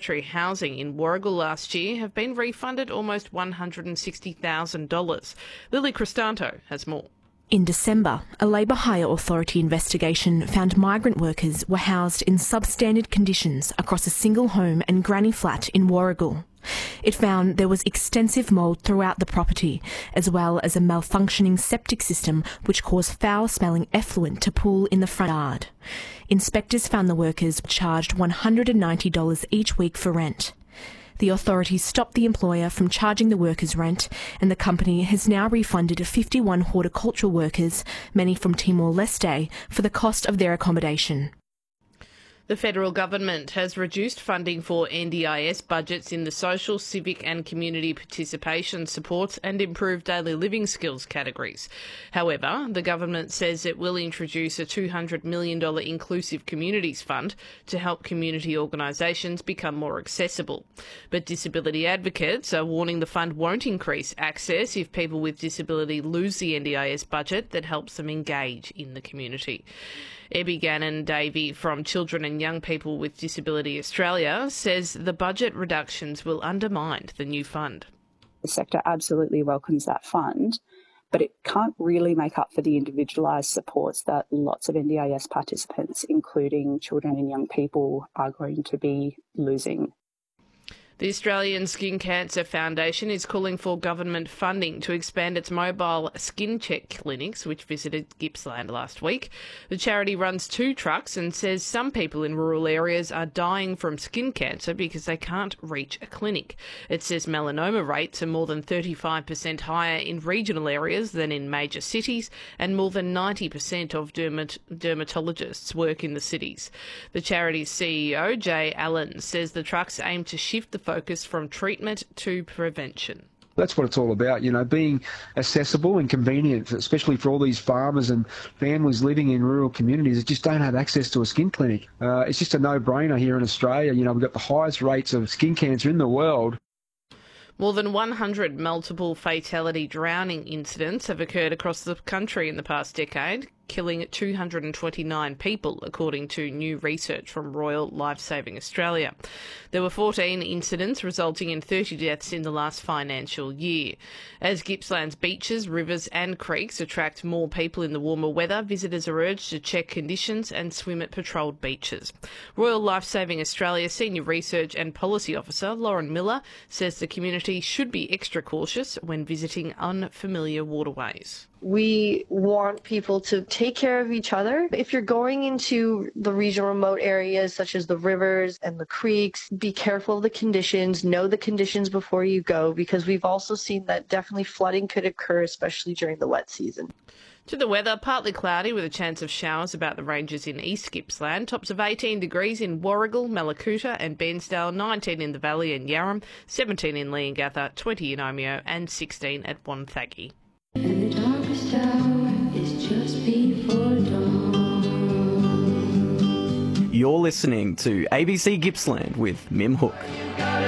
housing in Warragul last year have been refunded almost $160,000. Lily Cristanto has more. In December, a Labour Hire Authority investigation found migrant workers were housed in substandard conditions across a single home and granny flat in Warragul. It found there was extensive mould throughout the property, as well as a malfunctioning septic system which caused foul-smelling effluent to pool in the front yard. Inspectors found the workers charged $190 each week for rent. The authorities stopped the employer from charging the workers rent, and the company has now refunded 51 horticultural workers, many from Timor-Leste, for the cost of their accommodation. The federal government has reduced funding for NDIS budgets in the social, civic and community participation supports and improved daily living skills categories. However, the government says it will introduce a $200 million Inclusive Communities Fund to help community organisations become more accessible. But disability advocates are warning the fund won't increase access if people with disability lose the NDIS budget that helps them engage in the community. Ebby Gannon-Davey from Children and Young People with Disability Australia says the budget reductions will undermine the new fund. The sector absolutely welcomes that fund, but it can't really make up for the individualised supports that lots of NDIS participants, including children and young people, are going to be losing. The Australian Skin Cancer Foundation is calling for government funding to expand its mobile skin check clinics, which visited Gippsland last week. The charity runs 2 trucks and says some people in rural areas are dying from skin cancer because they can't reach a clinic. It says melanoma rates are more than 35% higher in regional areas than in major cities, and more than 90% of dermatologists work in the cities. The charity's CEO, Jay Allen, says the trucks aim to shift the focus from treatment to prevention. That's what it's all about, being accessible and convenient, especially for all these farmers and families living in rural communities that just don't have access to a skin clinic. It's just a no-brainer here in Australia. We've got the highest rates of skin cancer in the world. More than 100 multiple fatality drowning incidents have occurred across the country in the past decade, killing 229 people, according to new research from Royal Lifesaving Australia. There were 14 incidents resulting in 30 deaths in the last financial year. As Gippsland's beaches, rivers and creeks attract more people in the warmer weather, visitors are urged to check conditions and swim at patrolled beaches. Royal Lifesaving Australia Senior Research and Policy Officer Lauren Miller says the community should be extra cautious when visiting unfamiliar waterways. We want people to take care of each other. If you're going into the regional remote areas such as the rivers and the creeks, be careful of the conditions, know the conditions before you go, because we've also seen that definitely flooding could occur, especially during the wet season. To the weather, partly cloudy with a chance of showers about the ranges in East Gippsland. Tops of 18 degrees in Warragul, Mallacoota and Bairnsdale, 19 in the Valley and Yarram, 17 in Leongatha, 20 in Omeo and 16 at Wonthaggi. And the darkest hour is just before dawn. You're listening to ABC Gippsland with Mim Hook.